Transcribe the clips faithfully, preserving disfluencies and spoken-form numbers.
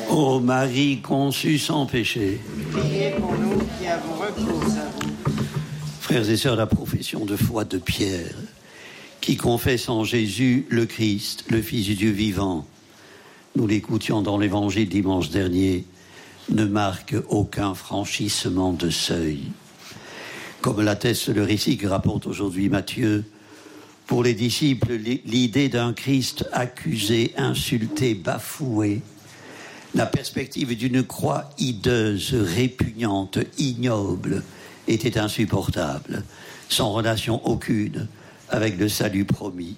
Ô Marie conçue sans péché, priez pour nous qui avons recours à vous. Frères et sœurs, la profession de foi de Pierre, qui confesse en Jésus le Christ, le Fils du Dieu vivant, nous l'écoutions dans l'Évangile dimanche dernier, ne marque aucun franchissement de seuil. Comme l'atteste le récit que rapporte aujourd'hui Matthieu, pour les disciples, l'idée d'un Christ accusé, insulté, bafoué, la perspective d'une croix hideuse, répugnante, ignoble, était insupportable, sans relation aucune avec le salut promis.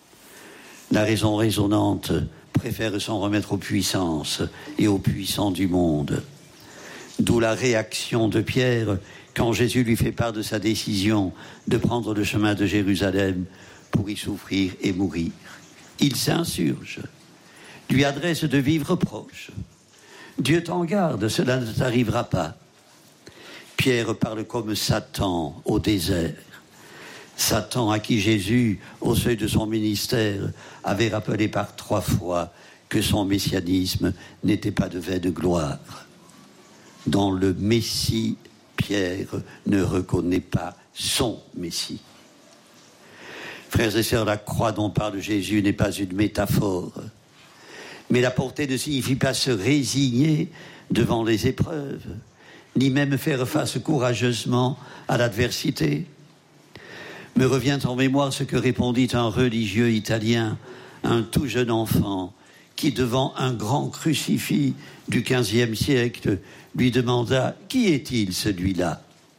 La raison raisonnante préfère s'en remettre aux puissances et aux puissants du monde. D'où la réaction de Pierre quand Jésus lui fait part de sa décision de prendre le chemin de Jérusalem pour y souffrir et mourir. Il s'insurge, lui adresse de vives reproches. Dieu t'en garde, cela ne t'arrivera pas. Pierre parle comme Satan au désert. Satan à qui Jésus, au seuil de son ministère, avait rappelé par trois fois que son messianisme n'était pas de vaine gloire. Dans le Messie, Pierre ne reconnaît pas son Messie. Frères et sœurs, la croix dont parle Jésus n'est pas une métaphore, mais la portée ne signifie pas se résigner devant les épreuves, ni même faire face courageusement à l'adversité. Me revient en mémoire ce que répondit un religieux italien, un tout jeune enfant, qui devant un grand crucifix du quinzième siècle lui demanda « Qui est-il celui-là »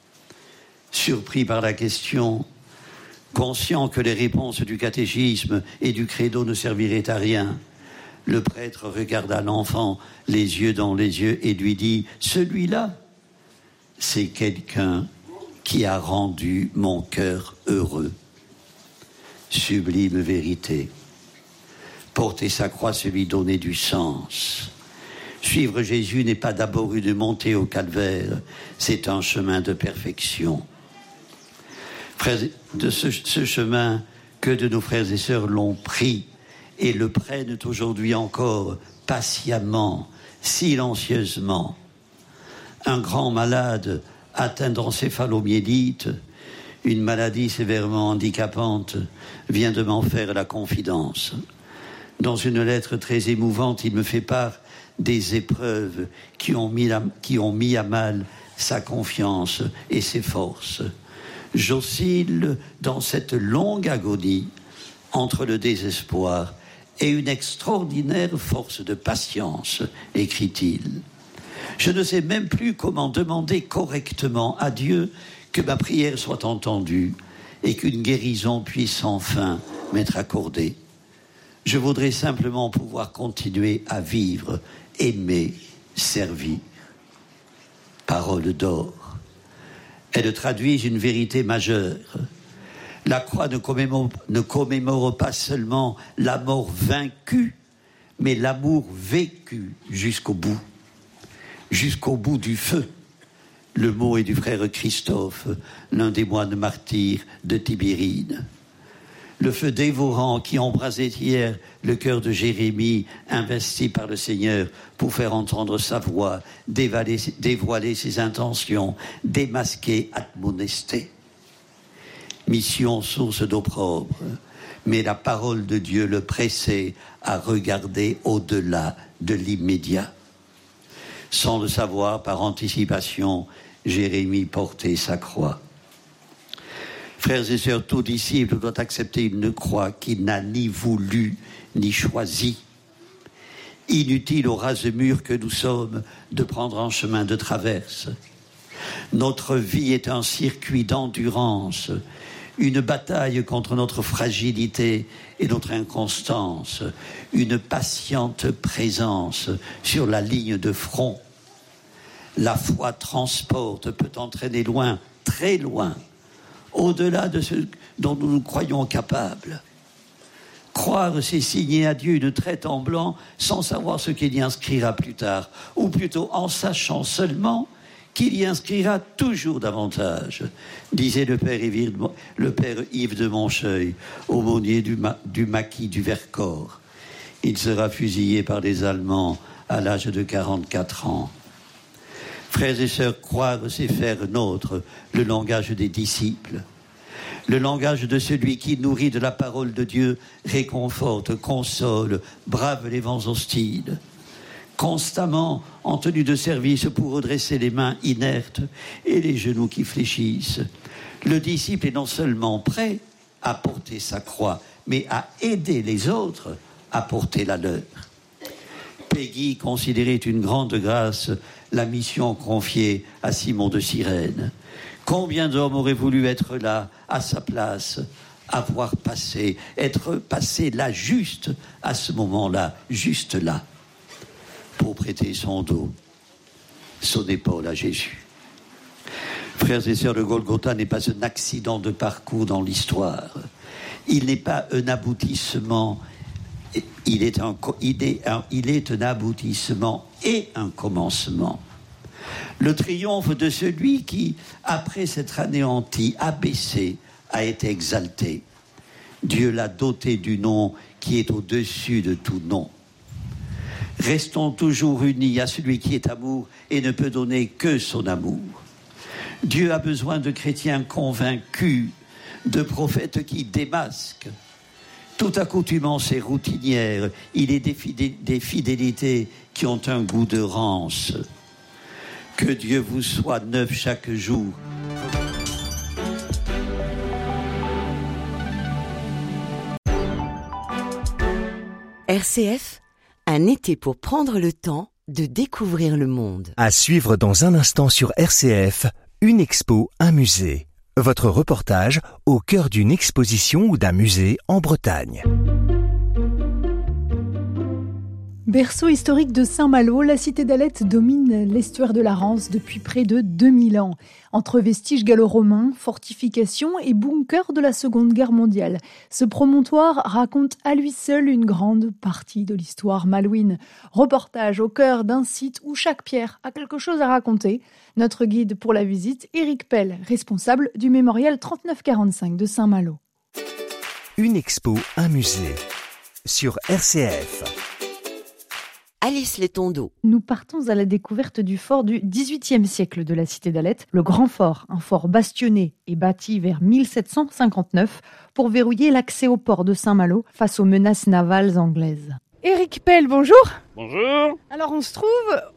Surpris par la question, conscient que les réponses du catéchisme et du credo ne serviraient à rien, le prêtre regarda l'enfant les yeux dans les yeux et lui dit « Celui-là, c'est quelqu'un qui a rendu mon cœur heureux. » Sublime vérité. Porter sa croix, c'est lui donner du sens. Suivre Jésus n'est pas d'abord une montée au calvaire, c'est un chemin de perfection. Frères, de ce, ce chemin que de nos frères et sœurs l'ont pris et le prennent aujourd'hui encore patiemment, silencieusement. Un grand malade atteint d'encéphalomyélite, une maladie sévèrement handicapante, vient de m'en faire la confidence. Dans une lettre très émouvante, il me fait part des épreuves qui ont mis, la, qui ont mis à mal sa confiance et ses forces. J'oscille dans cette longue agonie entre le désespoir et une extraordinaire force de patience, écrit-il. Je ne sais même plus comment demander correctement à Dieu que ma prière soit entendue et qu'une guérison puisse enfin m'être accordée. Je voudrais simplement pouvoir continuer à vivre, aimer, servir. Parole d'or. Elles traduisent une vérité majeure. La croix ne commémore, ne commémore pas seulement la mort vaincue, mais l'amour vécu jusqu'au bout. Jusqu'au bout du feu. Le mot est du frère Christophe, l'un des moines martyrs de Tibérine. Le feu dévorant qui embrasait hier le cœur de Jérémie, investi par le Seigneur pour faire entendre sa voix, dévaler, dévoiler ses intentions, démasquer, admonester. Mission source d'opprobre, mais la parole de Dieu le pressait à regarder au-delà de l'immédiat. Sans le savoir, par anticipation, Jérémie portait sa croix. Frères et sœurs, tout disciple doit accepter une croix qu'il n'a ni voulu ni choisi. Inutile au ras mur que nous sommes de prendre un chemin de traverse. Notre vie est un circuit d'endurance, une bataille contre notre fragilité et notre inconstance, une patiente présence sur la ligne de front. La foi transporte, peut entraîner loin, très loin, au-delà de ce dont nous nous croyons capables. Croire, c'est signer à Dieu une traite en blanc sans savoir ce qu'il y inscrira plus tard, ou plutôt en sachant seulement qu'il y inscrira toujours davantage, disait le père Yves, le père Yves de Moncheuil, aumônier du, ma, du maquis du Vercors. Il sera fusillé par les Allemands à l'âge de quarante-quatre ans. Frères et sœurs, croire, c'est faire nôtre le langage des disciples, le langage de celui qui, nourrit de la parole de Dieu, réconforte, console, brave les vents hostiles, constamment en tenue de service pour redresser les mains inertes et les genoux qui fléchissent. Le disciple est non seulement prêt à porter sa croix, mais à aider les autres à porter la leur. Peggy considérait une grande grâce la mission confiée à Simon de Cyrène. Combien d'hommes auraient voulu être là, à sa place, avoir passé, être passé là, juste à ce moment-là, juste là, pour prêter son dos, son épaule à Jésus. Frères et sœurs, le Golgotha n'est pas un accident de parcours dans l'histoire. Il n'est pas un aboutissement, il est un, il est un, il est un aboutissement et un commencement. Le triomphe de celui qui, après s'être anéanti, abaissé, a été exalté. Dieu l'a doté du nom qui est au-dessus de tout nom. Restons toujours unis à celui qui est amour et ne peut donner que son amour. Dieu a besoin de chrétiens convaincus, de prophètes qui démasquent. Toute accoutumance est routinière. Il est des, fidé- des fidélités qui ont un goût de rance. Que Dieu vous soit neuf chaque jour. R C F, un été pour prendre le temps de découvrir le monde. À suivre dans un instant sur R C F, une expo, un musée. Votre reportage au cœur d'une exposition ou d'un musée en Bretagne. Berceau historique de Saint-Malo, la cité d'Alette domine l'estuaire de la Rance depuis près de deux mille ans. Entre vestiges gallo-romains, fortifications et bunkers de la Seconde Guerre mondiale, ce promontoire raconte à lui seul une grande partie de l'histoire malouine. Reportage au cœur d'un site où chaque pierre a quelque chose à raconter. Notre guide pour la visite, Éric Pell, responsable du mémorial trente-neuf quarante-cinq de Saint-Malo. Une expo, un musée. Sur R C F. Alice Letondeau. Nous partons à la découverte du fort du dix-huitième siècle de la cité d'Alette, le Grand Fort, un fort bastionné et bâti vers mille sept cent cinquante-neuf pour verrouiller l'accès au port de Saint-Malo face aux menaces navales anglaises. Éric Pell, bonjour. Bonjour. Alors on se trouve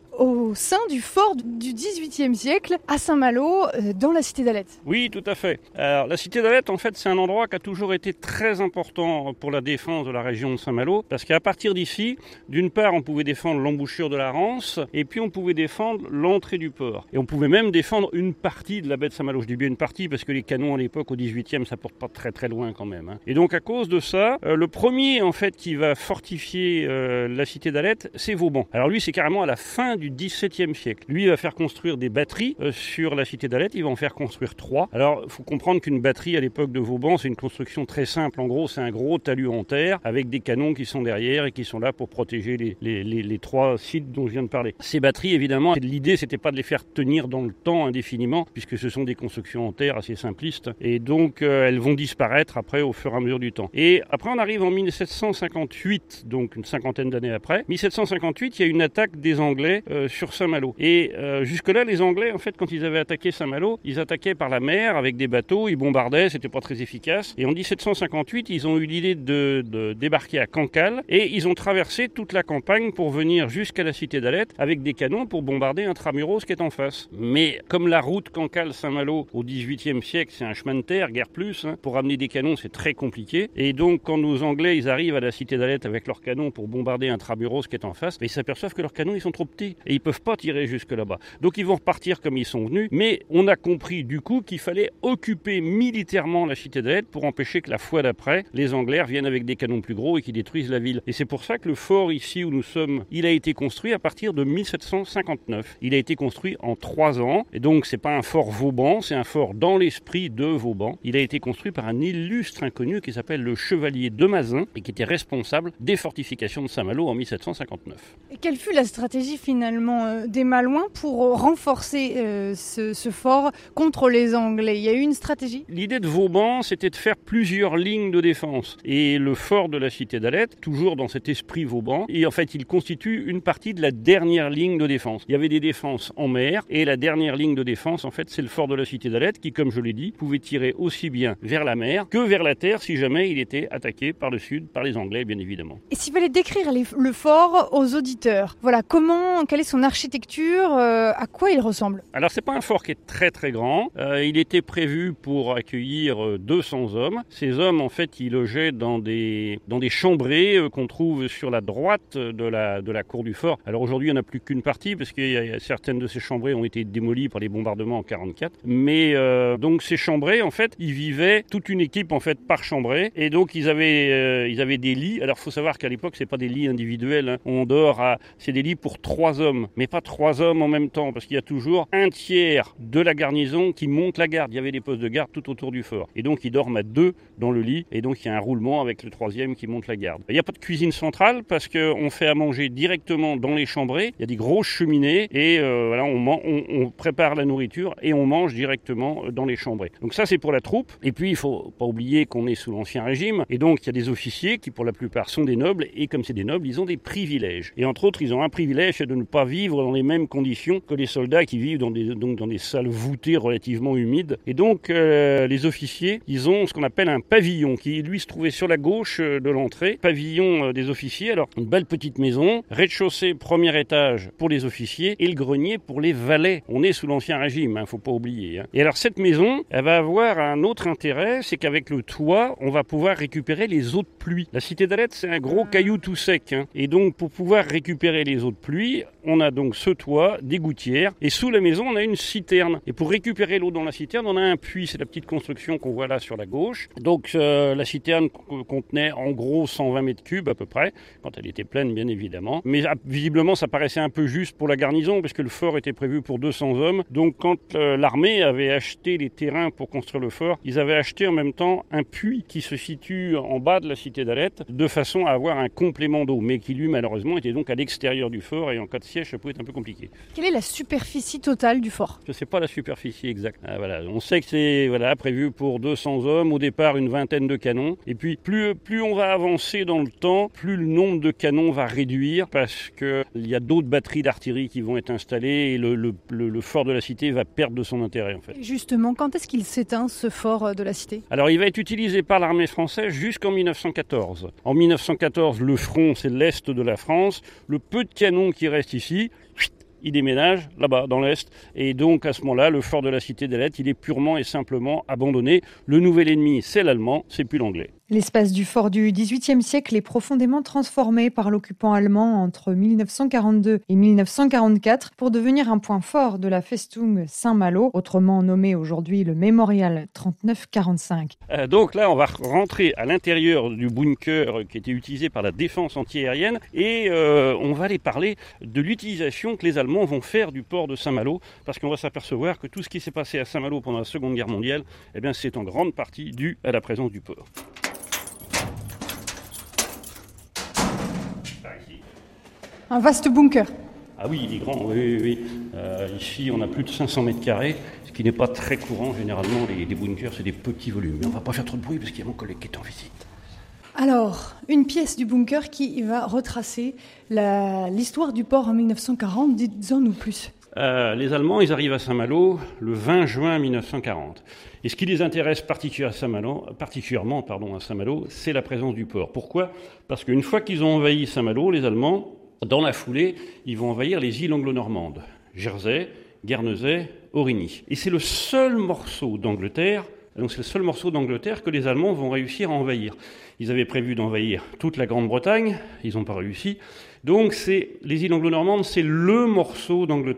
au sein du fort du dix-huitième siècle à Saint-Malo, euh, dans la cité d'Alette. Oui, tout à fait. Alors, la cité d'Alette, en fait, c'est un endroit qui a toujours été très important pour la défense de la région de Saint-Malo, parce qu'à partir d'ici, d'une part, on pouvait défendre l'embouchure de la Rance, et puis on pouvait défendre l'entrée du port. Et on pouvait même défendre une partie de la baie de Saint-Malo. Je dis bien une partie, parce que les canons à l'époque, au dix-huitième, ça porte pas très très loin quand même. Hein. Et donc, à cause de ça, euh, le premier, en fait, qui va fortifier euh, la cité d'Alette, c'est Vauban. Alors lui, c'est carrément à la fin du dix-septième siècle. Lui, il va faire construire des batteries euh, sur la cité d'Alette. Il va en faire construire trois. Alors, il faut comprendre qu'une batterie à l'époque de Vauban, c'est une construction très simple. En gros, c'est un gros talus en terre avec des canons qui sont derrière et qui sont là pour protéger les, les, les, les trois sites dont je viens de parler. Ces batteries, évidemment, l'idée, c'était pas de les faire tenir dans le temps indéfiniment, puisque ce sont des constructions en terre assez simplistes. Et donc, euh, elles vont disparaître après au fur et à mesure du temps. Et après, on arrive en mille sept cent cinquante-huit, donc une cinquantaine d'années après. mille sept cent cinquante-huit, il y a une attaque des Anglais euh, sur Saint-Malo. Et euh, jusque-là, les Anglais, en fait, quand ils avaient attaqué Saint-Malo, ils attaquaient par la mer avec des bateaux, ils bombardaient, c'était pas très efficace. Et en mille sept cent cinquante-huit, ils ont eu l'idée de, de débarquer à Cancale et ils ont traversé toute la campagne pour venir jusqu'à la cité d'Alette avec des canons pour bombarder Intramuros qui est en face. Mais comme la route Cancale-Saint-Malo au dix-huitième siècle, c'est un chemin de terre, guère plus, hein, pour amener des canons, c'est très compliqué. Et donc, quand nos Anglais, ils arrivent à la cité d'Alette avec leurs canons pour bombarder Intramuros qui est en face, ils s'aperçoivent que leurs canons, ils sont trop petits et ils peuvent pas tirer jusque là-bas. Donc ils vont repartir comme ils sont venus, mais on a compris du coup qu'il fallait occuper militairement la cité d'Alette pour empêcher que la fois d'après, les Anglais viennent avec des canons plus gros et qui détruisent la ville. Et c'est pour ça que le fort ici où nous sommes, il a été construit à partir de mille sept cent cinquante-neuf. Il a été construit en trois ans, et donc c'est pas un fort Vauban, c'est un fort dans l'esprit de Vauban. Il a été construit par un illustre inconnu qui s'appelle le chevalier de Mazin et qui était responsable des fortifications de Saint-Malo en mille sept cent cinquante-neuf. Et quelle fut la stratégie finale finalement euh, des Malouins pour renforcer euh, ce, ce fort contre les Anglais. Il y a eu une stratégie ? L'idée de Vauban, c'était de faire plusieurs lignes de défense. Et le fort de la cité d'Alette, toujours dans cet esprit Vauban, et en fait il constitue une partie de la dernière ligne de défense. Il y avait des défenses en mer, et la dernière ligne de défense, en fait, c'est le fort de la cité d'Alette qui, comme je l'ai dit, pouvait tirer aussi bien vers la mer que vers la terre si jamais il était attaqué par le sud, par les Anglais, bien évidemment. Et s'il fallait décrire les, le fort aux auditeurs, voilà, comment, quelle est son architecture, euh, à quoi il ressemble ? Alors, c'est pas un fort qui est très très grand. Euh, il était prévu pour accueillir deux cents hommes. Ces hommes, en fait, ils logeaient dans des, dans des chambrées euh, qu'on trouve sur la droite de la, de la cour du fort. Alors aujourd'hui, il n'y en a plus qu'une partie parce que y a, certaines de ces chambrées ont été démolies par les bombardements en quarante-quatre. Mais euh, donc ces chambrées, en fait, ils vivaient toute une équipe en fait par chambrée et donc ils avaient, euh, ils avaient des lits. Alors, il faut savoir qu'à l'époque, c'est pas des lits individuels. Hein. On dort à, c'est des lits pour trois hommes, mais pas trois hommes en même temps parce qu'il y a toujours un tiers de la garnison qui monte la garde. Il y avait des postes de garde tout autour du fort. Et donc, ils dorment à deux dans le lit. Et donc, il y a un roulement avec le troisième qui monte la garde. Il n'y a pas de cuisine centrale parce qu'on fait à manger directement dans les chambrées. Il y a des grosses cheminées et euh, voilà, on, man- on, on prépare la nourriture et on mange directement dans les chambrées. Donc ça, c'est pour la troupe. Et puis, il ne faut pas oublier qu'on est sous l'Ancien Régime. Et donc, il y a des officiers qui, pour la plupart, sont des nobles. Et comme c'est des nobles, ils ont des privilèges. Et entre autres, ils ont un privilège, c'est de ne pas vivre dans les mêmes conditions que les soldats qui vivent dans des, donc dans des salles voûtées relativement humides. Et donc, euh, les officiers, ils ont ce qu'on appelle un pavillon qui, lui, se trouvait sur la gauche de l'entrée. Pavillon euh, des officiers. Alors, une belle petite maison, rez-de-chaussée, premier étage pour les officiers et le grenier pour les valets. On est sous l'Ancien Régime, hein, faut pas oublier. Hein. Et alors, cette maison, elle va avoir un autre intérêt, c'est qu'avec le toit, on va pouvoir récupérer les eaux de pluie. La cité d'Alette, c'est un gros caillou tout sec. Hein. Et donc, pour pouvoir récupérer les eaux de pluie, on a donc ce toit, des gouttières, et sous la maison, on a une citerne. Et pour récupérer l'eau dans la citerne, on a un puits, c'est la petite construction qu'on voit là sur la gauche. Donc, euh, la citerne contenait en gros cent vingt mètres cubes à peu près, quand elle était pleine, bien évidemment. Mais ah, visiblement, ça paraissait un peu juste pour la garnison, parce que le fort était prévu pour deux cents hommes. Donc, quand euh, l'armée avait acheté les terrains pour construire le fort, ils avaient acheté en même temps un puits qui se situe en bas de la cité d'Alette, de façon à avoir un complément d'eau, mais qui lui, malheureusement, était donc à l'extérieur du fort, et en cas de siège, ça pouvait être un peu compliqué. Quelle est la superficie totale du fort ? Je ne sais pas la superficie exacte. Ah, voilà. On sait que c'est voilà, prévu pour deux cents hommes, au départ une vingtaine de canons, et puis plus, plus on va avancer dans le temps, plus le nombre de canons va réduire, parce qu'il y a d'autres batteries d'artillerie qui vont être installées, et le, le, le, le fort de la cité va perdre de son intérêt, en fait. Et justement, quand est-ce qu'il s'éteint, ce fort de la cité ? Alors, il va être utilisé par l'armée française jusqu'en mille neuf cent quatorze. En mille neuf cent quatorze, le front, c'est l'est de la France. Le peu de canons qui restent ici, il déménage là-bas, dans l'Est. Et donc, à ce moment-là, le fort de la cité d'Alette, il est purement et simplement abandonné. Le nouvel ennemi, c'est l'Allemand, c'est plus l'Anglais. L'espace du fort du dix-huitième siècle est profondément transformé par l'occupant allemand entre mille neuf cent quarante-deux et mille neuf cent quarante-quatre pour devenir un point fort de la Festung Saint-Malo, autrement nommé aujourd'hui le Mémorial trente-neuf quarante-cinq. Euh, donc là, on va rentrer à l'intérieur du bunker qui était utilisé par la défense antiaérienne et euh, on va aller parler de l'utilisation que les Allemands vont faire du port de Saint-Malo, parce qu'on va s'apercevoir que tout ce qui s'est passé à Saint-Malo pendant la Seconde Guerre mondiale, eh bien, c'est en grande partie dû à la présence du port. Un vaste bunker. Ah oui, il est grand, oui, oui, oui. Euh, ici, on a plus de cinq cents mètres carrés, ce qui n'est pas très courant. Généralement, les, les bunkers, c'est des petits volumes. Mais on ne va pas faire trop de bruit parce qu'il y a mon collègue qui est en visite. Alors, une pièce du bunker qui va retracer la, l'histoire du port en mille neuf cent quarante. Dites-en-nous plus. Euh, les Allemands, ils arrivent à Saint-Malo le vingt juin mille neuf cent quarante. Et ce qui les intéresse particulièrement à Saint-Malo, particulièrement, pardon, à Saint-Malo, c'est la présence du port. Pourquoi ? Parce qu'une fois qu'ils ont envahi Saint-Malo, les Allemands, dans la foulée, ils vont envahir les îles anglo-normandes, Jersey, Guernesey, Aurigny. Et c'est le seul morceau d'Angleterre, donc c'est le seul morceau d'Angleterre que les Allemands vont réussir à envahir. Ils avaient prévu d'envahir toute la Grande-Bretagne, ils n'ont pas réussi. Donc c'est, les îles anglo-normandes, c'est le morceau d'Angleterre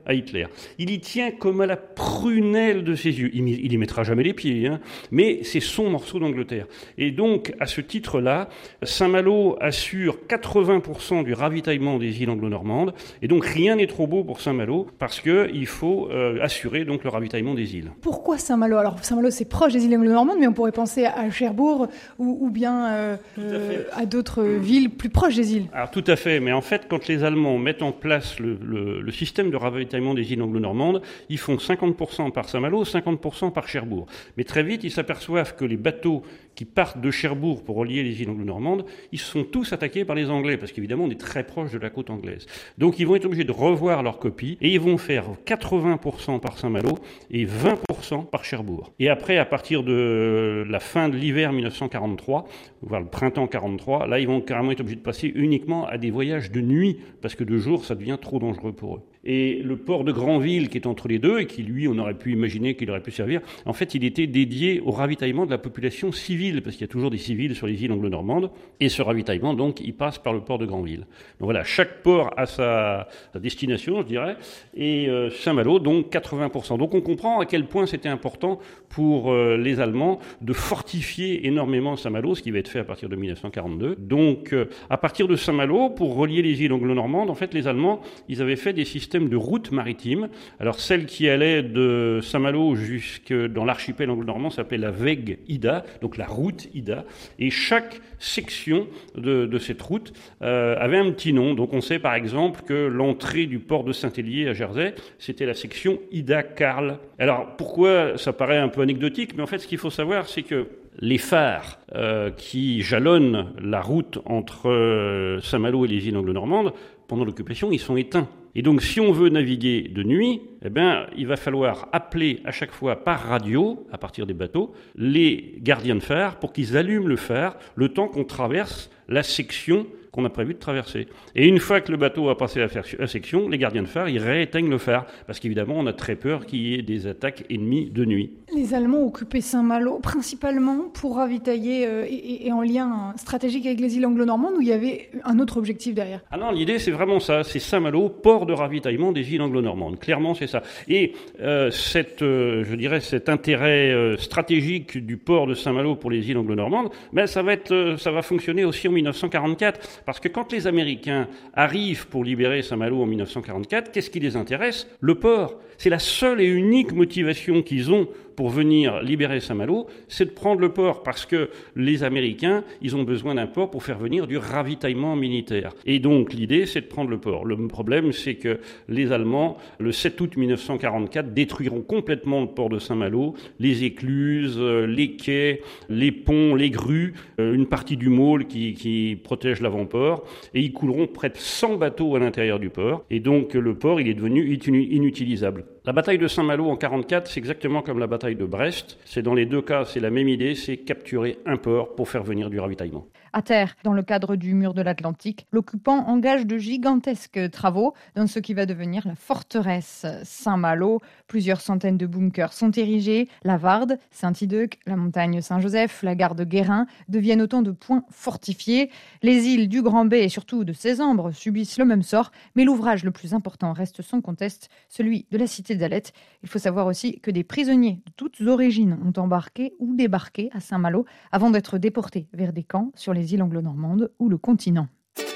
à Hitler. Il y tient comme à la prunelle de ses yeux. Il n'y mettra jamais les pieds, hein, mais c'est son morceau d'Angleterre. Et donc, à ce titre-là, Saint-Malo assure quatre-vingts pour cent du ravitaillement des îles anglo-normandes, et donc rien n'est trop beau pour Saint-Malo, parce qu'il faut euh, assurer donc le ravitaillement des îles. Pourquoi Saint-Malo ? Alors Saint-Malo, c'est proche des îles anglo-normandes, mais on pourrait penser à Cherbourg ou, ou bien euh, euh, à d'autres villes plus proches des îles. Alors tout à fait, mais en fait, quand les Allemands mettent en place le, le, le système de ravitaillement des îles anglo-normandes, ils font cinquante pour cent par Saint-Malo, cinquante pour cent par Cherbourg. Mais très vite, ils s'aperçoivent que les bateaux qui partent de Cherbourg pour relier les îles anglo-normandes, ils sont tous attaqués par les Anglais, parce qu'évidemment, on est très proche de la côte anglaise. Donc, ils vont être obligés de revoir leur copie, et ils vont faire quatre-vingts pour cent par Saint-Malo et vingt pour cent par Cherbourg. Et après, à partir de la fin de l'hiver mille neuf cent quarante-trois, voire le printemps quarante-trois, là, ils vont carrément être obligés de passer uniquement à des voyages de nuit, parce que de jour, ça devient trop dangereux pour eux. Et le port de Granville, qui est entre les deux, et qui, lui, on aurait pu imaginer qu'il aurait pu servir, en fait, il était dédié au ravitaillement de la population civile, parce qu'il y a toujours des civils sur les îles anglo-normandes, et ce ravitaillement, donc, il passe par le port de Granville. Donc voilà, chaque port a sa, sa destination, je dirais, et euh, Saint-Malo, donc, quatre-vingts pour cent. Donc on comprend à quel point c'était important pour euh, les Allemands de fortifier énormément Saint-Malo, ce qui va être fait à partir de mille neuf cent quarante-deux. Donc, euh, à partir de Saint-Malo, pour relier les îles anglo-normandes, en fait, les Allemands, ils avaient fait des systèmes de routes maritimes. Alors, celle qui allait de Saint-Malo jusque dans l'archipel anglo-normand s'appelait la Weg Ida, donc la route Ida. Et chaque section de, de cette route euh, avait un petit nom. Donc, on sait par exemple que l'entrée du port de Saint-Hélier à Jersey, c'était la section Ida-Carl. Alors, pourquoi ça paraît un peu anecdotique, mais en fait, ce qu'il faut savoir, c'est que les phares euh, qui jalonnent la route entre euh, Saint-Malo et les îles anglo-normandes, pendant l'occupation, ils sont éteints. Et donc, si on veut naviguer de nuit, eh bien, il va falloir appeler à chaque fois par radio, à partir des bateaux, les gardiens de phare pour qu'ils allument le phare le temps qu'on traverse la section qu'on a prévu de traverser. Et une fois que le bateau a passé la section, les gardiens de phare, ils rééteignent le phare, parce qu'évidemment, on a très peur qu'il y ait des attaques ennemies de nuit. Les Allemands occupaient Saint-Malo principalement pour ravitailler euh, et, et en lien stratégique avec les îles anglo-normandes, où il y avait un autre objectif derrière. Ah non, l'idée, c'est vraiment ça. C'est Saint-Malo, port de ravitaillement des îles anglo-normandes. Clairement, c'est ça. Et euh, cette, euh, je dirais, cet intérêt euh, stratégique du port de Saint-Malo pour les îles anglo-normandes, ben, ça va être, euh, ça va fonctionner aussi en mille neuf cent quarante-quatre. Parce que quand les Américains arrivent pour libérer Saint-Malo en mille neuf cent quarante-quatre, qu'est-ce qui les intéresse ? Le port. C'est la seule et unique motivation qu'ils ont pour venir libérer Saint-Malo, c'est de prendre le port, parce que les Américains, ils ont besoin d'un port pour faire venir du ravitaillement militaire. Et donc, l'idée, c'est de prendre le port. Le problème, c'est que les Allemands, le sept août mille neuf cent quarante-quatre, détruiront complètement le port de Saint-Malo, les écluses, les quais, les ponts, les grues, une partie du môle qui, qui protège l'avant-port, et ils couleront près de cent bateaux à l'intérieur du port. Et donc, le port, il est devenu inutilisable. La bataille de Saint-Malo en quarante-quatre, c'est exactement comme la bataille de Brest. C'est dans les deux cas, c'est la même idée, c'est capturer un port pour faire venir du ravitaillement. À terre, dans le cadre du mur de l'Atlantique, l'occupant engage de gigantesques travaux dans ce qui va devenir la forteresse Saint-Malo. Plusieurs centaines de bunkers sont érigés. La Varde, Saint-Ideuc, la montagne Saint-Joseph, la gare de Guérin deviennent autant de points fortifiés. Les îles du Grand-Bay et surtout de Cézembre subissent le même sort, mais l'ouvrage le plus important reste sans conteste celui de la cité d'Alette. Il faut savoir aussi que des prisonniers de toutes origines ont embarqué ou débarqué à Saint-Malo avant d'être déportés vers des camps sur les îles anglo-normandes ou le continent.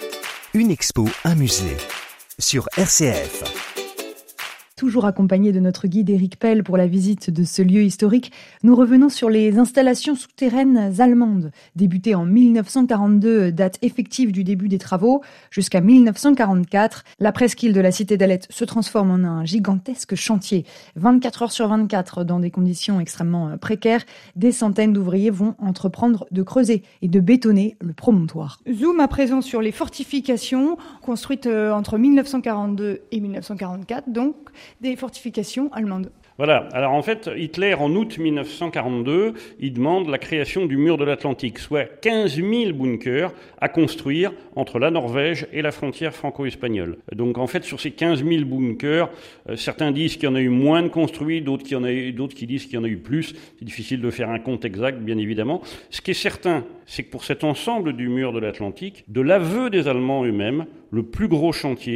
Une expo, un musée sur R C F. Toujours accompagné de notre guide Éric Pell pour la visite de ce lieu historique, nous revenons sur les installations souterraines allemandes. Débutées en mille neuf cent quarante-deux, date effective du début des travaux, jusqu'à mille neuf cent quarante-quatre, la presqu'île de la cité d'Alette se transforme en un gigantesque chantier. vingt-quatre heures sur vingt-quatre, dans des conditions extrêmement précaires, des centaines d'ouvriers vont entreprendre de creuser et de bétonner le promontoire. Zoom à présent sur les fortifications construites entre mille neuf cent quarante-deux et mille neuf cent quarante-quatre, donc des fortifications allemandes. Voilà. Alors en fait, Hitler, en août mille neuf cent quarante-deux, il demande la création du mur de l'Atlantique, soit quinze mille bunkers à construire entre la Norvège et la frontière franco-espagnole. Donc en fait, sur ces quinze mille bunkers, euh, certains disent qu'il y en a eu moins de construits, d'autres qu'il y en a eu, d'autres qui disent qu'il y en a eu plus. C'est difficile de faire un compte exact, bien évidemment. Ce qui est certain, c'est que pour cet ensemble du mur de l'Atlantique, de l'aveu des Allemands eux-mêmes, le plus gros chantier,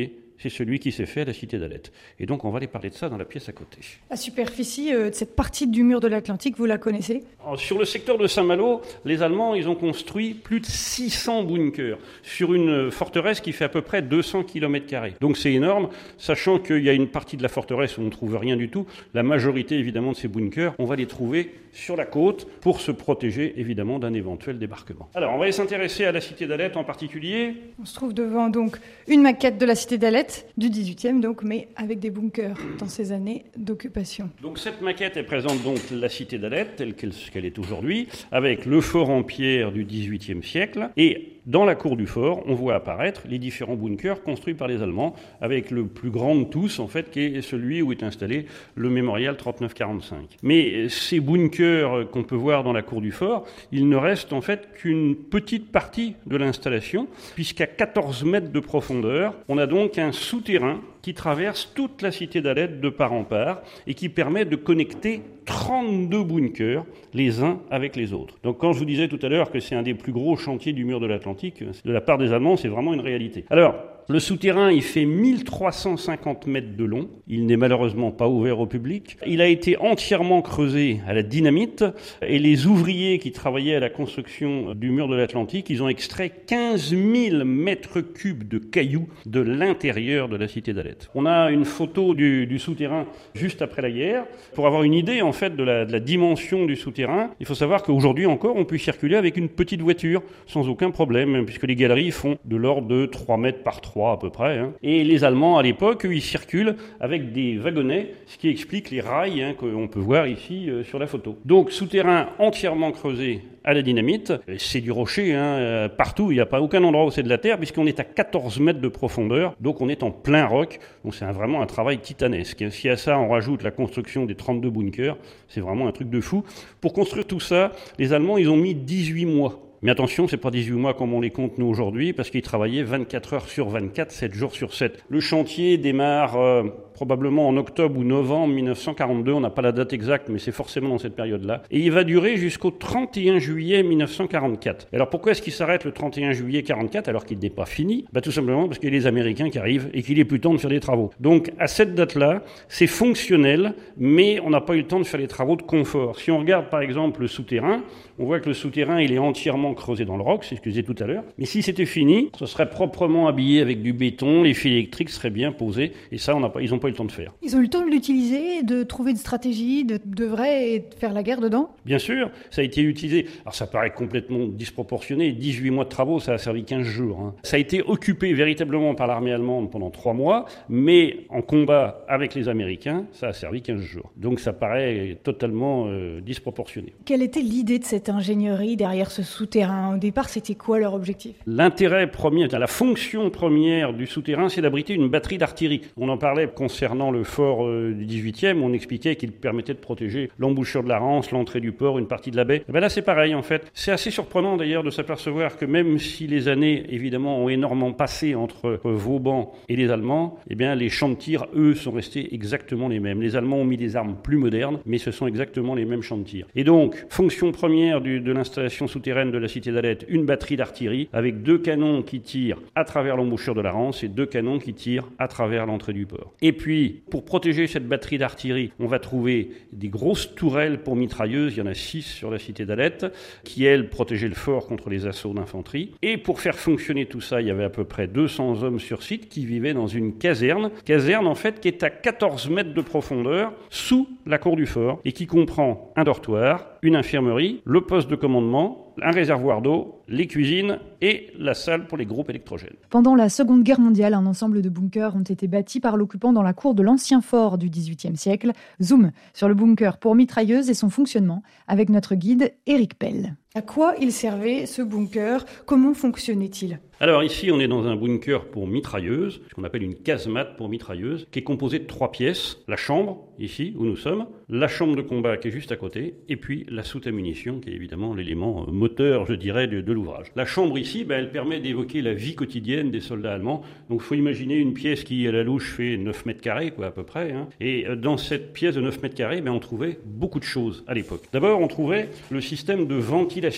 c'est celui qui s'est fait à la cité d'Alette. Et donc on va aller parler de ça dans la pièce à côté. La superficie euh, de cette partie du mur de l'Atlantique, vous la connaissez ? Alors, sur le secteur de Saint-Malo, les Allemands ils ont construit plus de six cents bunkers sur une forteresse qui fait à peu près deux cents kilomètres carrés. Donc c'est énorme, sachant qu'il y a une partie de la forteresse où on ne trouve rien du tout. La majorité évidemment de ces bunkers, on va les trouver sur la côte pour se protéger évidemment d'un éventuel débarquement. Alors on va s'intéresser à la cité d'Alette en particulier. On se trouve devant donc une maquette de la cité d'Alette du dix-huitième donc, mais avec des bunkers dans ces années d'occupation. Donc cette maquette elle présente donc la cité d'Alette telle qu'elle, qu'elle est aujourd'hui, avec le fort en pierre du dix-huitième siècle et dans la cour du fort, on voit apparaître les différents bunkers construits par les Allemands, avec le plus grand de tous, en fait, qui est celui où est installé le mémorial trente-neuf quarante-cinq. Mais ces bunkers qu'on peut voir dans la cour du fort, il ne reste en fait qu'une petite partie de l'installation, puisqu'à quatorze mètres de profondeur, on a donc un souterrain qui traverse toute la cité d'Alette de part en part et qui permet de connecter trente-deux bunkers les uns avec les autres. Donc quand je vous disais tout à l'heure que c'est un des plus gros chantiers du mur de l'Atlantique, de la part des Allemands, c'est vraiment une réalité. Alors, le souterrain, il fait mille trois cent cinquante mètres de long. Il n'est malheureusement pas ouvert au public. Il a été entièrement creusé à la dynamite et les ouvriers qui travaillaient à la construction du mur de l'Atlantique, ils ont extrait quinze mille mètres cubes de cailloux de l'intérieur de la cité d'Alette. On a une photo du, du souterrain juste après la guerre. Pour avoir une idée en fait de la, de la dimension du souterrain, il faut savoir qu'aujourd'hui encore, on peut circuler avec une petite voiture sans aucun problème, puisque les galeries font de l'ordre de trois mètres par trois à peu près. Hein. Et les Allemands, à l'époque, eux, ils circulent avec des wagonnets, ce qui explique les rails hein, qu'on peut voir ici euh, sur la photo. Donc, souterrain entièrement creusé à la dynamite. C'est du rocher hein, partout, il n'y a pas aucun endroit où c'est de la terre, puisqu'on est à quatorze mètres de profondeur, donc on est en plein roc. Donc c'est un, vraiment un travail titanesque. Si à ça on rajoute la construction des trente-deux bunkers, c'est vraiment un truc de fou. Pour construire tout ça, les Allemands, ils ont mis dix-huit mois. Mais attention, c'est pas dix-huit mois comme on les compte nous aujourd'hui, parce qu'ils travaillaient vingt-quatre heures sur vingt-quatre, sept jours sur sept. Le chantier démarre euh, probablement en octobre ou novembre mille neuf cent quarante-deux, on n'a pas la date exacte, mais c'est forcément dans cette période-là. Et il va durer jusqu'au trente et un juillet mille neuf cent quarante-quatre. Alors pourquoi est-ce qu'il s'arrête le trente et un juillet quarante-quatre alors qu'il n'est pas fini ? Bah tout simplement parce qu'il y a les Américains qui arrivent et qu'il est plus temps de faire des travaux. Donc à cette date-là, c'est fonctionnel, mais on n'a pas eu le temps de faire les travaux de confort. Si on regarde par exemple le souterrain, on voit que le souterrain il est entièrement creusé dans le roc, c'est ce que je disais tout à l'heure. Mais si c'était fini, ce serait proprement habillé avec du béton, les fils électriques seraient bien posés, et ça, on n'a pas, ils n'ont pas eu le temps de faire. Ils ont eu le temps de l'utiliser, de trouver une stratégie, de, de vrai, et de faire la guerre dedans ? Bien sûr, ça a été utilisé. Alors ça paraît complètement disproportionné, dix-huit mois de travaux, ça a servi quinze jours. Hein. Ça a été occupé véritablement par l'armée allemande pendant trois mois, mais en combat avec les Américains, ça a servi quinze jours. Donc ça paraît totalement euh, disproportionné. Quelle était l'idée de cette ingénierie derrière ce souterrain ? Au départ, c'était quoi leur objectif ? L'intérêt premier, la fonction première du souterrain, c'est d'abriter une batterie d'artillerie. On en parlait concernant le fort euh, du dix-huitième, on expliquait qu'il permettait de protéger l'embouchure de la Rance, l'entrée du port, une partie de la baie. Et ben là, c'est pareil en fait. C'est assez surprenant d'ailleurs de s'apercevoir que même si les années, évidemment, ont énormément passé entre euh, Vauban et les Allemands, eh bien, les champs de tir, eux, sont restés exactement les mêmes. Les Allemands ont mis des armes plus modernes, mais ce sont exactement les mêmes champs de tir. Et donc, fonction première du, de l'installation souterraine de la cité d'Alette, une batterie d'artillerie avec deux canons qui tirent à travers l'embouchure de la Rance et deux canons qui tirent à travers l'entrée du port. Et puis, pour protéger cette batterie d'artillerie, on va trouver des grosses tourelles pour mitrailleuses, il y en a six sur la cité d'Alette, qui, elles, protégeaient le fort contre les assauts d'infanterie. Et pour faire fonctionner tout ça, il y avait à peu près deux cents hommes sur site qui vivaient dans une caserne, caserne en fait qui est à quatorze mètres de profondeur, sous la cour du fort, et qui comprend un dortoir, une infirmerie, le poste de commandement, un réservoir d'eau, les cuisines et la salle pour les groupes électrogènes. Pendant la Seconde Guerre mondiale, un ensemble de bunkers ont été bâtis par l'occupant dans la cour de l'ancien fort du dix-huitième siècle. Zoom sur le bunker pour mitrailleuses et son fonctionnement avec notre guide Éric Pell. À quoi il servait ce bunker ? Comment fonctionnait-il ? Alors ici, on est dans un bunker pour mitrailleuse, ce qu'on appelle une casemate pour mitrailleuse, qui est composée de trois pièces. La chambre, ici, où nous sommes, la chambre de combat qui est juste à côté, et puis la soute à munitions, qui est évidemment l'élément moteur, je dirais, de, de l'ouvrage. La chambre ici, ben, elle permet d'évoquer la vie quotidienne des soldats allemands. Donc il faut imaginer une pièce qui, à la louche, fait neuf mètres carrés, quoi, à peu près. Hein. Et dans cette pièce de neuf mètres carrés, ben, on trouvait beaucoup de choses à l'époque. D'abord, on trouvait le système de ventilation.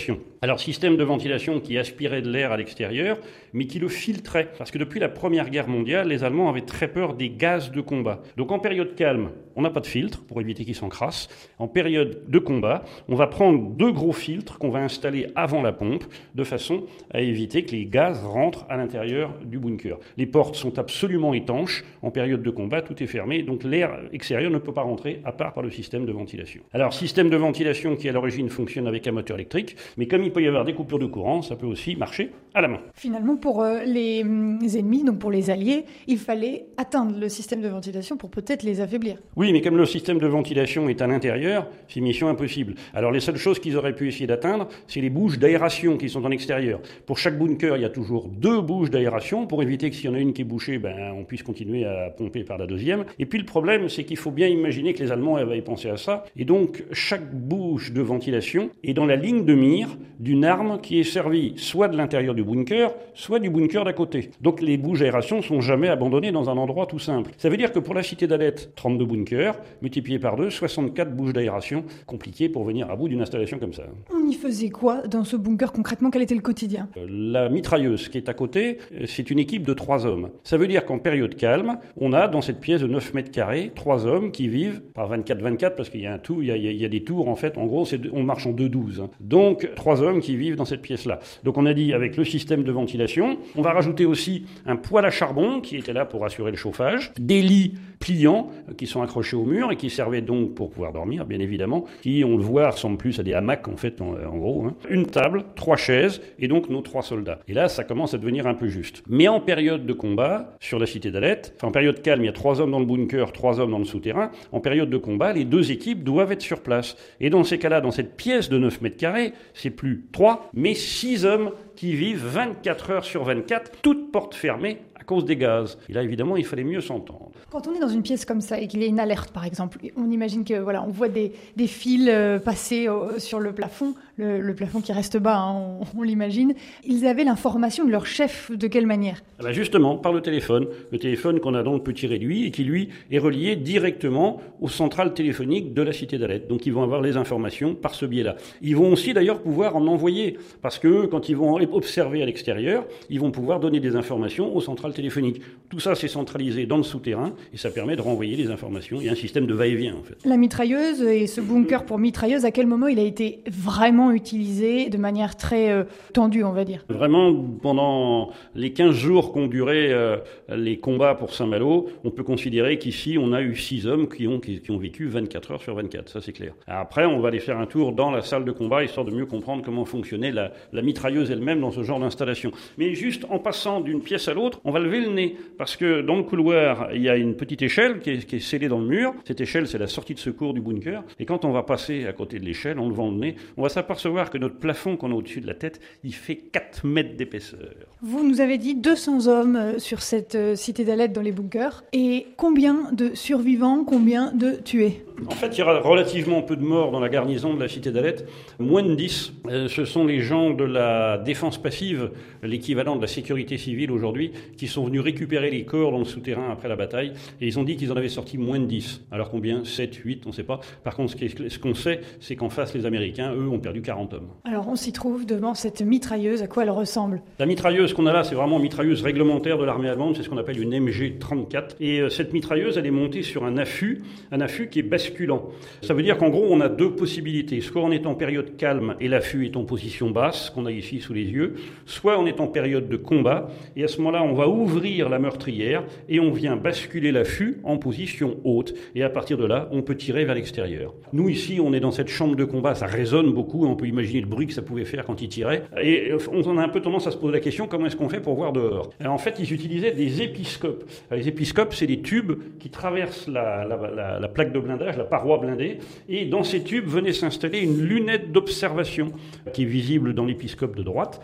Alors, système de ventilation qui aspirait de l'air à l'extérieur, mais qui le filtrait. Parce que depuis la Première Guerre mondiale, les Allemands avaient très peur des gaz de combat. Donc en période calme, on n'a pas de filtre pour éviter qu'ils s'encrassent. En période de combat, on va prendre deux gros filtres qu'on va installer avant la pompe, de façon à éviter que les gaz rentrent à l'intérieur du bunker. Les portes sont absolument étanches. En période de combat, tout est fermé, donc l'air extérieur ne peut pas rentrer, à part par le système de ventilation. Alors, système de ventilation qui à l'origine fonctionne avec un moteur électrique, mais comme il peut y avoir des coupures de courant, ça peut aussi marcher à la main. Finalement, pour euh, les, les ennemis, donc pour les alliés, il fallait atteindre le système de ventilation pour peut-être les affaiblir. Oui, mais comme le système de ventilation est à l'intérieur, c'est mission impossible. Alors les seules choses qu'ils auraient pu essayer d'atteindre, c'est les bouches d'aération qui sont en extérieur. Pour chaque bunker, il y a toujours deux bouches d'aération pour éviter que s'il y en a une qui est bouchée, ben, on puisse continuer à pomper par la deuxième. Et puis le problème, c'est qu'il faut bien imaginer que les Allemands avaient pensé à ça. Et donc, chaque bouche de ventilation est dans la ligne de mire d'une arme qui est servie soit de l'intérieur du bunker, soit du bunker d'à côté. Donc les bouches d'aération ne sont jamais abandonnées dans un endroit tout simple. Ça veut dire que pour la cité d'Alette, trente-deux bunkers, multipliés par deux, soixante-quatre bouches d'aération, compliqué pour venir à bout d'une installation comme ça. On y faisait quoi dans ce bunker concrètement? Quel était le quotidien? La mitrailleuse qui est à côté, c'est une équipe de trois hommes. Ça veut dire qu'en période calme, on a dans cette pièce de neuf mètres carrés, trois hommes qui vivent par vingt-quatre vingt-quatre, parce qu'il y a un tout, il y a, il y a des tours en fait, en gros c'est, on marche en deux douze. Hein. Donc trois hommes qui vivent dans cette pièce-là. Donc on a dit avec le système de ventilation, on va rajouter aussi un poêle à charbon qui était là pour assurer le chauffage, des lits pliants qui sont accrochés au mur et qui servaient donc pour pouvoir dormir, bien évidemment, qui, on le voit, ressemblent plus à des hamacs en fait, en, en gros. Hein. Une table, trois chaises et donc nos trois soldats. Et là, ça commence à devenir un peu juste. Mais en période de combat, sur la cité d'Alette, enfin en période calme, il y a trois hommes dans le bunker, trois hommes dans le souterrain. En période de combat, les deux équipes doivent être sur place. Et dans ces cas-là, dans cette pièce de neuf mètres carrés, c'est plus trois, mais six hommes qui vivent vingt-quatre heures sur vingt-quatre, toutes portes fermées, à cause des gaz. Et là, évidemment, il fallait mieux s'entendre. Quand on est dans une pièce comme ça et qu'il y a une alerte, par exemple, on imagine que voilà, on voit des, des fils euh, passer euh, sur le plafond, le, le plafond qui reste bas, hein, on, on l'imagine. Ils avaient l'information de leur chef de quelle manière? Ah ben justement, par le téléphone. Le téléphone qu'on a dans le petit réduit et qui, lui, est relié directement aux centrales téléphoniques de la cité d'Alette. Donc, ils vont avoir les informations par ce biais-là. Ils vont aussi, d'ailleurs, pouvoir en envoyer. Parce que quand ils vont observer à l'extérieur, ils vont pouvoir donner des informations aux centrales téléphoniques. Tout ça, c'est centralisé dans le souterrain et ça permet de renvoyer les informations. Il y a un système de va-et-vient, en fait. La mitrailleuse et ce bunker pour mitrailleuse, à quel moment il a été vraiment utilisé de manière très euh, tendue, on va dire? Vraiment, pendant les quinze jours qu'ont duré euh, les combats pour Saint-Malo, on peut considérer qu'ici, on a eu six hommes qui ont, qui, qui ont vécu vingt-quatre heures sur vingt-quatre, ça c'est clair. Après, on va aller faire un tour dans la salle de combat, histoire de mieux comprendre comment fonctionnait la, la mitrailleuse elle-même dans ce genre d'installation. Mais juste en passant d'une pièce à l'autre, on va lever le nez, parce que dans le couloir, il y a une petite échelle qui est, qui est scellée dans le mur. Cette échelle, c'est la sortie de secours du bunker. Et quand on va passer à côté de l'échelle, en levant le nez, on va s'apercevoir que notre plafond qu'on a au-dessus de la tête, il fait quatre mètres d'épaisseur. Vous nous avez dit deux cents hommes sur cette cité d'Alette dans les bunkers. Et combien de survivants, combien de tués? En fait, il y aura relativement peu de morts dans la garnison de la cité d'Alette, moins de dix. Euh, ce sont les gens de la défense passive, l'équivalent de la sécurité civile aujourd'hui, qui sont venus récupérer les corps dans le souterrain après la bataille, et ils ont dit qu'ils en avaient sorti moins de dix. Alors combien? sept, huit, on ne sait pas. Par contre, ce qu'on sait, c'est qu'en face, les Américains, eux, ont perdu quarante hommes. Alors on s'y trouve devant cette mitrailleuse, à quoi elle ressemble? La mitrailleuse qu'on a là, c'est vraiment une mitrailleuse réglementaire de l'armée allemande, c'est ce qu'on appelle une M G trente-quatre, et euh, cette mitrailleuse, elle est montée sur un affût, un affût qui est basculant. Ça veut dire qu'en gros, on a deux possibilités. Soit on est en période calme et l'affût est en position basse, qu'on a ici sous les yeux, soit on est en période de combat, et à ce moment-là, on va ouvrir la meurtrière et on vient basculer l'affût en position haute, et à partir de là, on peut tirer vers l'extérieur. Nous, ici, on est dans cette chambre de combat, ça résonne beaucoup, on peut imaginer le bruit que ça pouvait faire quand il tirait, et on a un peu tendance à se poser la question, comment est-ce qu'on fait pour voir dehors? Alors, en fait, ils utilisaient des épiscopes. Alors, les épiscopes, c'est des tubes qui traversent la, la, la, la plaque de blindage, la paroi blindée, et dans ces tubes venait s'installer une lunette d'observation qui est visible dans l'épiscope de droite,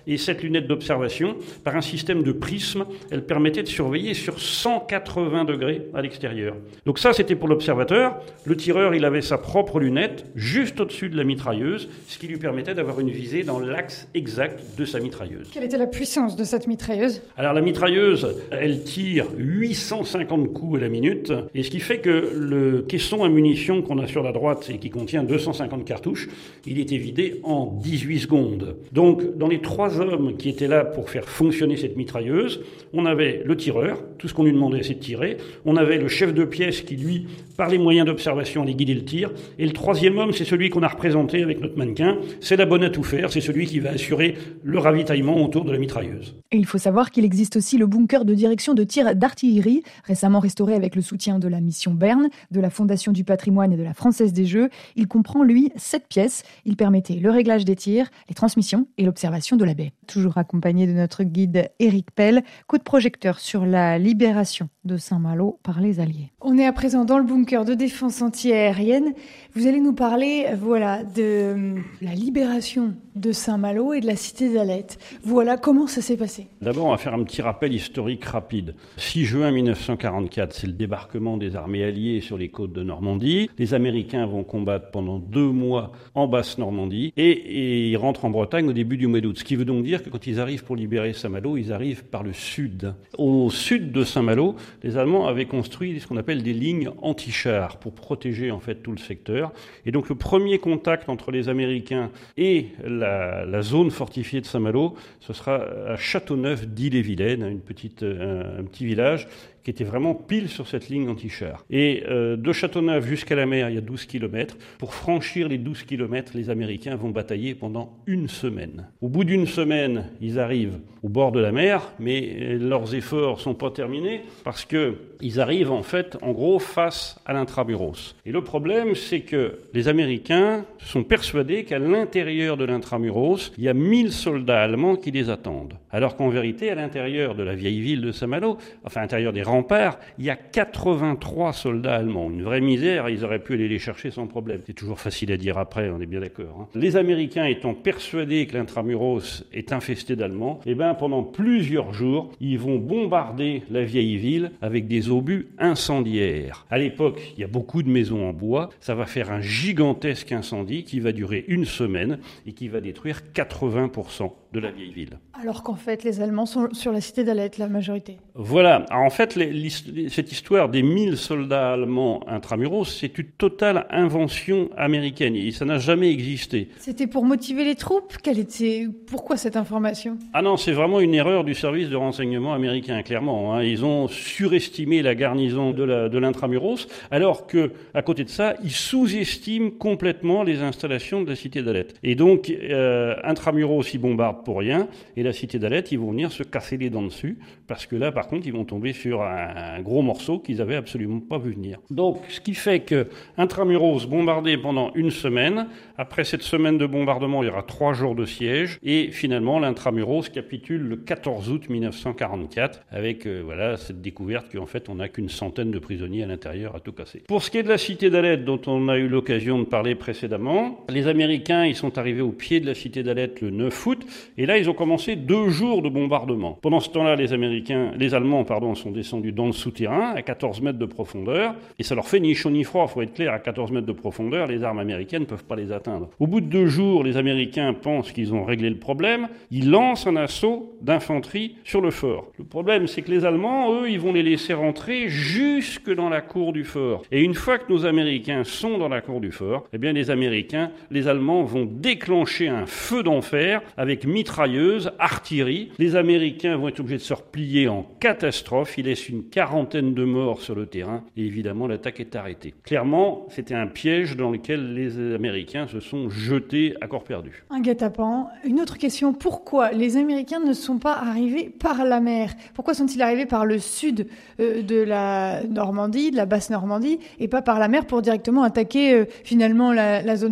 Et cette lunette d'observation, par un système de prisme, elle permettait de surveiller sur cent quatre-vingts degrés à l'extérieur. Donc ça, c'était pour l'observateur. Le tireur, il avait sa propre lunette juste au-dessus de la mitrailleuse, ce qui lui permettait d'avoir une visée dans l'axe exact de sa mitrailleuse. Quelle était la puissance de cette mitrailleuse ? Alors la mitrailleuse, elle tire huit cent cinquante coups à la minute, et ce qui fait que le caisson à munitions qu'on a sur la droite et qui contient deux cent cinquante cartouches, il était vidé en dix-huit secondes. Donc dans les trois hommes qui étaient là pour faire fonctionner cette mitrailleuse, on avait le tireur, tout ce qu'on lui demandait c'est de tirer, on avait le chef de pièce qui lui, par les moyens d'observation, allait guider le tir, et le troisième homme, c'est celui qu'on a représenté avec notre mannequin, c'est la bonne à tout faire, c'est celui qui va assurer le ravitaillement autour de la mitrailleuse. Et il faut savoir qu'il existe aussi le bunker de direction de tir d'artillerie, récemment restauré avec le soutien de la mission Berne, de la Fondation du patrimoine et de la Française des Jeux. Il comprend, lui, sept pièces. Il permettait le réglage des tirs, les transmissions et l'observation de la baie. Toujours accompagné de notre guide Éric Pell, coup de projecteur sur la libération de Saint-Malo par les Alliés. On est à présent dans le bunker de défense anti-aérienne. Vous allez nous parler, voilà, de la libération de Saint-Malo et de la cité d'Alette. Voilà comment ça s'est passé. D'abord, on va faire un petit rappel historique rapide. six juin mille neuf cent quarante-quatre, c'est le débarquement des armées alliées sur les côtes de Normandie. Les Américains vont combattre pendant deux mois en Basse-Normandie et, et ils rentrent en Bretagne au début du mois d'août. Ce qui veut donc dire que quand ils arrivent pour libérer Saint-Malo, ils arrivent par le sud. Au sud de Saint-Malo, les Allemands avaient construit ce qu'on appelle des lignes anti-chars pour protéger en fait tout le secteur. Et donc le premier contact entre les Américains et la, la zone fortifiée de Saint-Malo, ce sera à Châteauneuf d'Ille-et-Vilaine, une petite, un, un petit village qui était vraiment pile sur cette ligne anti-char. Et euh, de Châteauneuf jusqu'à la mer, il y a douze kilomètres. Pour franchir les douze kilomètres, les Américains vont batailler pendant une semaine. Au bout d'une semaine, ils arrivent au bord de la mer, mais leurs efforts sont pas terminés parce que ils arrivent en fait, en gros, face à l'intramuros. Et le problème, c'est que les Américains sont persuadés qu'à l'intérieur de l'intramuros, il y a mille soldats allemands qui les attendent. Alors qu'en vérité, à l'intérieur de la vieille ville de Saint-Malo, enfin à l'intérieur des remparts, il y a quatre-vingt-trois soldats allemands. Une vraie misère, ils auraient pu aller les chercher sans problème. C'est toujours facile à dire après, on est bien d'accord. Hein. Les Américains étant persuadés que l'intramuros est infesté d'Allemands, eh ben, pendant plusieurs jours, ils vont bombarder la vieille ville avec des obus incendiaires. À l'époque, il y a beaucoup de maisons en bois. Ça va faire un gigantesque incendie qui va durer une semaine et qui va détruire quatre-vingts pour cent de la vieille ville. Alors qu'en fait, les Allemands sont sur la cité d'Alette, la majorité. Voilà. Alors en fait, les, les, cette histoire des mille soldats allemands intramuros, c'est une totale invention américaine. Et ça n'a jamais existé. C'était pour motiver les troupes ? Quelle était... Pourquoi cette information ? Ah non, c'est vraiment une erreur du service de renseignement américain, clairement. Hein. Ils ont surestimé la garnison de, la, de l'intramuros, alors que, à côté de ça, ils sous-estiment complètement les installations de la cité d'Alette. Et donc, euh, intramuros, ils bombardent pour rien, et la cité d'Alette, ils vont venir se casser les dents dessus, parce que là, par contre, ils vont tomber sur un, un gros morceau qu'ils avaient absolument pas vu venir. Donc, ce qui fait que intramuros bombardé pendant une semaine, après cette semaine de bombardement, il y aura trois jours de siège, et finalement, l'intramuros capitule le quatorze août mille neuf cent quarante-quatre, avec euh, voilà cette découverte qu'en fait, on n'a qu'une centaine de prisonniers à l'intérieur à tout casser. Pour ce qui est de la cité d'Alette, dont on a eu l'occasion de parler précédemment, les Américains, ils sont arrivés au pied de la cité d'Alette le neuf août, et là, ils ont commencé deux jours de bombardement. Pendant ce temps-là, les Américains, les Allemands, pardon, sont descendus dans le souterrain, à quatorze mètres de profondeur, et ça leur fait ni chaud ni froid. Faut être clair, à quatorze mètres de profondeur, les armes américaines ne peuvent pas les atteindre. Au bout de deux jours, les Américains pensent qu'ils ont réglé le problème. Ils lancent un assaut d'infanterie sur le fort. Le problème, c'est que les Allemands, eux, ils vont les laisser rentrer jusque dans la cour du fort. Et une fois que nos Américains sont dans la cour du fort, eh bien, les Américains, les Allemands vont déclencher un feu d'enfer avec mitrailleuses, artillerie. Les Américains vont être obligés de se replier en catastrophe. Ils laissent une quarantaine de morts sur le terrain et évidemment l'attaque est arrêtée. Clairement, c'était un piège dans lequel les Américains se sont jetés à corps perdu. Un guet-apens. Une autre question, pourquoi les Américains ne sont pas arrivés par la mer ? Pourquoi sont-ils arrivés par le sud euh, de la Normandie, de la Basse-Normandie, et pas par la mer pour directement attaquer euh, finalement la, la zone portuaire ?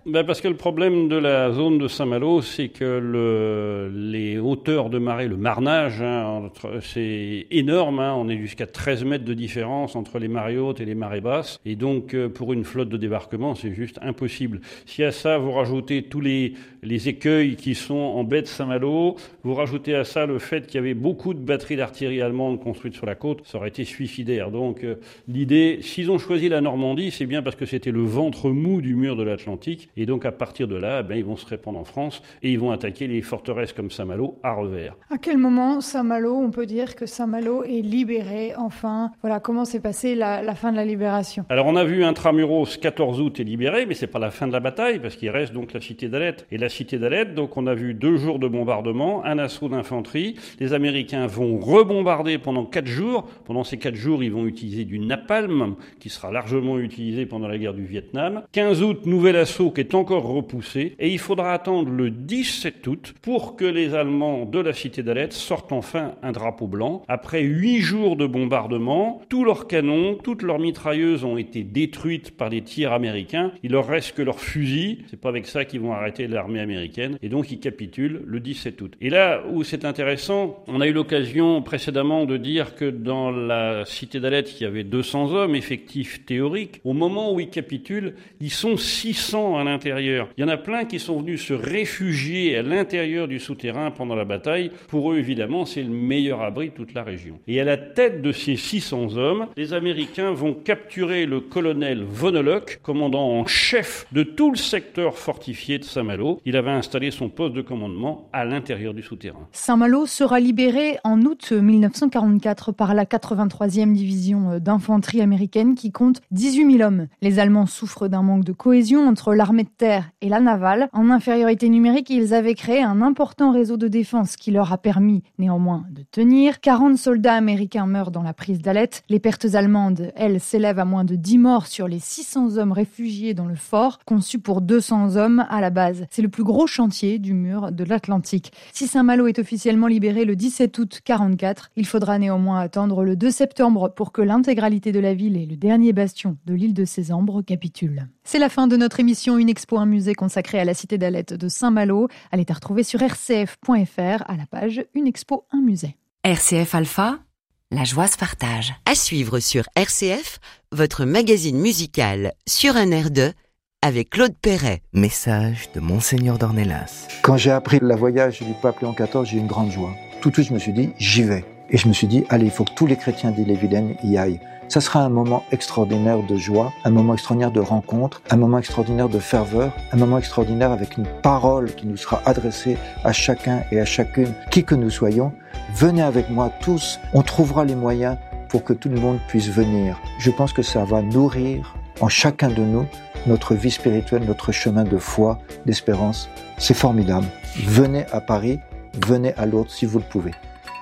Ben parce que le problème de la zone de Saint-Malo, c'est que le, les hauteurs de marée, le marnage, hein, entre, c'est énorme. Hein, on est jusqu'à treize mètres de différence entre les marées hautes et les marées basses. Et donc, pour une flotte de débarquement, c'est juste impossible. Si à ça, vous rajoutez tous les, les écueils qui sont en baie de Saint-Malo, vous rajoutez à ça le fait qu'il y avait beaucoup de batteries d'artillerie allemandes construites sur la côte, ça aurait été suicidaire. Donc, euh, l'idée, s'ils ont choisi la Normandie, c'est bien parce que c'était le ventre mou du mur de l'Atlantique. Et donc, à partir de là, ben, ils vont se répandre en France et ils vont attaquer les forteresses comme Saint-Malo à revers. À quel moment, Saint-Malo, on peut dire que Saint-Malo est libéré, enfin? Voilà, comment s'est passée la, la fin de la libération? Alors, on a vu Intramuros, quatorze août, est libéré, mais c'est pas la fin de la bataille, parce qu'il reste donc la cité d'Alette. Et la cité d'Alette, donc, on a vu deux jours de bombardement, un assaut d'infanterie. Les Américains vont rebombarder pendant quatre jours. Pendant ces quatre jours, ils vont utiliser du napalm, qui sera largement utilisé pendant la guerre du Vietnam. quinze août, nouvel assaut qui est encore repoussé, et il faudra attendre le dix-sept août pour que les Allemands de la cité d'Alette sortent enfin un drapeau blanc. Après huit jours de bombardement, tous leurs canons, toutes leurs mitrailleuses ont été détruites par les tirs américains. Il leur reste que leurs fusils. C'est pas avec ça qu'ils vont arrêter l'armée américaine. Et donc ils capitulent le dix-sept août. Et là où c'est intéressant, on a eu l'occasion précédemment de dire que dans la cité d'Alette, il y avait deux cents hommes effectifs théoriques. Au moment où ils capitulent, ils sont six cents à l'intérieur. Il y en a plein qui sont venus se réfugier à l'intérieur du souterrain pendant la bataille. Pour eux, évidemment, c'est le meilleur abri de toute la région. Et à la tête de ces six cents hommes, les Américains vont capturer le colonel Vonnelock, commandant en chef de tout le secteur fortifié de Saint-Malo. Il avait installé son poste de commandement à l'intérieur du souterrain. Saint-Malo sera libéré en août mille neuf cent quarante-quatre par la quatre-vingt-troisième division d'infanterie américaine qui compte dix-huit mille hommes. Les Allemands souffrent d'un manque de cohésion entre l'armée de terre et la navale. En infériorité numérique, ils avaient créé un important réseau de défense qui leur a permis néanmoins de tenir. quarante soldats américains meurent dans la prise d'Alette. Les pertes allemandes, elles, s'élèvent à moins de dix morts sur les six cents hommes réfugiés dans le fort, conçu pour deux cents hommes à la base. C'est le plus gros chantier du mur de l'Atlantique. Si Saint-Malo est officiellement libéré le dix-sept août quarante-quatre, il faudra néanmoins attendre le deux septembre pour que l'intégralité de la ville et le dernier bastion de l'île de Césambre capitulent. C'est la fin de notre émission Une Expo, un musée consacré à la cité d'Alette de Saint-Malo. Elle est à retrouver sur r c f point f r à la page Une Expo, un musée. R C F Alpha, la joie se partage. À suivre sur R C F, votre magazine musical sur un air de avec Claude Perret. Message de Monseigneur d'Ornelas. Quand j'ai appris la voyage du pape Léon quatorze, j'ai eu une grande joie. Tout de suite, je me suis dit, j'y vais. Et je me suis dit, allez, il faut que tous les chrétiens d'Ille-et-Vilaine y aillent. Ça sera un moment extraordinaire de joie, un moment extraordinaire de rencontre, un moment extraordinaire de ferveur, un moment extraordinaire avec une parole qui nous sera adressée à chacun et à chacune, qui que nous soyons. Venez avec moi tous, on trouvera les moyens pour que tout le monde puisse venir. Je pense que ça va nourrir en chacun de nous notre vie spirituelle, notre chemin de foi, d'espérance. C'est formidable. Venez à Paris, venez à Lourdes si vous le pouvez.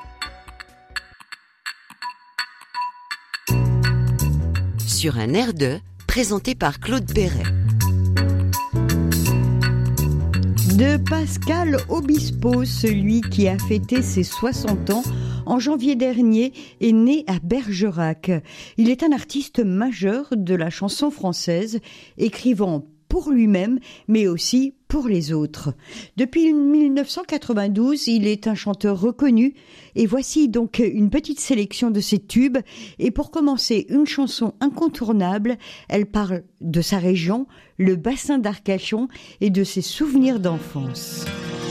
Sur un air de, présenté par Claude Perret. De Pascal Obispo, celui qui a fêté ses soixante ans en janvier dernier, est né à Bergerac. Il est un artiste majeur de la chanson française, écrivant pour lui-même, mais aussi pour les autres. Depuis mille neuf cent quatre-vingt-douze, il est un chanteur reconnu, et voici donc une petite sélection de ses tubes. Et pour commencer, une chanson incontournable, elle parle de sa région, le bassin d'Arcachon, et de ses souvenirs d'enfance.